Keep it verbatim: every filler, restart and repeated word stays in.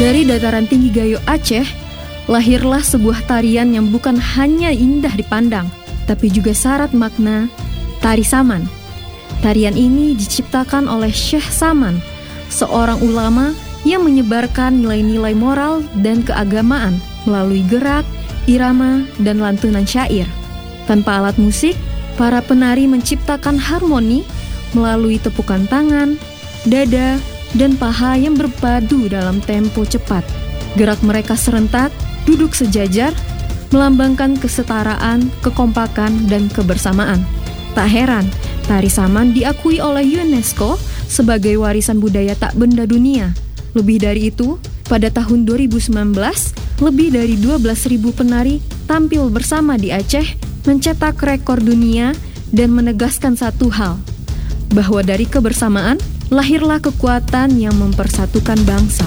Dari dataran tinggi Gayo Aceh, lahirlah sebuah tarian yang bukan hanya indah dipandang, tapi juga syarat makna, tari Saman. Tarian ini diciptakan oleh Syekh Saman, seorang ulama yang menyebarkan nilai-nilai moral dan keagamaan melalui gerak, irama, dan lantunan syair. Tanpa alat musik, para penari menciptakan harmoni melalui tepukan tangan, dada, dan paha yang berpadu dalam tempo cepat. Gerak mereka serentak, duduk sejajar, melambangkan kesetaraan, kekompakan, dan kebersamaan. Tak heran, tari Saman diakui oleh UNESCO sebagai warisan budaya tak benda dunia. Lebih dari itu, pada tahun dua ribu sembilan belas, lebih dari dua belas ribu penari tampil bersama di Aceh, mencetak rekor dunia dan menegaskan satu hal, bahwa dari kebersamaan lahirlah kekuatan yang mempersatukan bangsa.